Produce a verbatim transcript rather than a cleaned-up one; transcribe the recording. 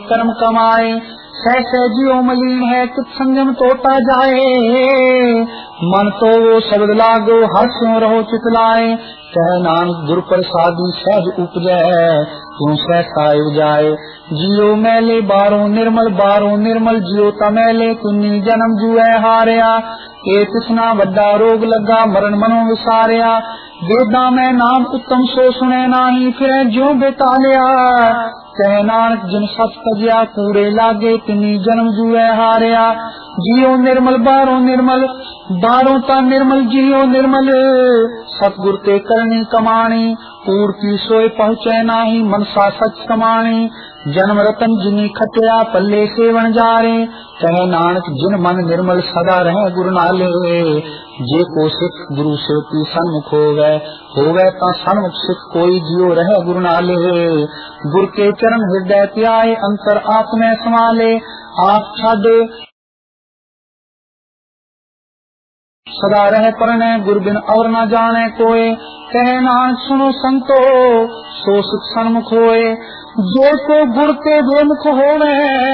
कर्म कमाए। सह सह जियो मलिन है कुछ संयम तोता जाए। मन तो वो शब्द लागो हर्षों रहो चितलाए। कह नानक गुर प्रसादी सहज उपजै क्यों सहसाय जाए। जियो मैले बारो निर्मल बारो निर्मल जियो तमैले कुन्नी जन्म जुए हारिया। ए तिसना वड्डा रोग लगा मरण मनो विसारिया। वेदा में नाम उत्तम सो सुने नाही फिर ज्यों बेतालिया। कह नानक जिन सच तजिया कूड़े लागे तिनी जन्म जुए हारिया। जियो निर्मल बारो निर्मल बारो ता निर्मल जियो निर्मल सतगुर ते करनी कमाणी। कूड़ की सोए पहुँचे नाही मनसा सच समाणी। जन्म रतन जिनी खटिया पल्ले सेवन जारे। कह नानक जिन मन निर्मल सदा रहे गुरु नाले। जे को सिख गुरु से की सन्मुख हो गए हो गए ता सन्मुख सिख कोई जियो रहे गुरु नाले। गुर के चरण हृदय त्याए अंतर आत्मे समाले। आप छाड़े सदा रहे परने गुर बिन और न जाने कोय। कहे नानक सुनो संतो सो सुख सन्मुख होए। जो को गुर के बेमुख होवे